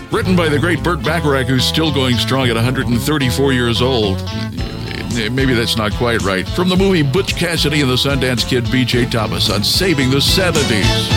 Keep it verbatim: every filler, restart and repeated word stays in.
Written by the great Burt Bacharach, who's still going strong at one hundred thirty-four years old. Maybe that's not quite right. From the movie Butch Cassidy and the Sundance Kid, B J Thomas on Saving the seventies.